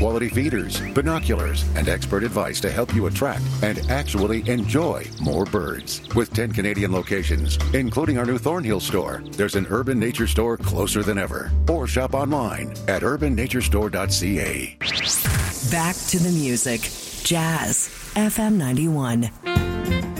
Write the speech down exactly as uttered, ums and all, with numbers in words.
high-quality feeders, binoculars, and expert advice to help you attract and actually enjoy more birds. With ten Canadian locations, including our new Thornhill store, there's an Urban Nature Store closer than ever. Or shop online at urban nature store dot c a. Back to the music. Jazz F M ninety-one.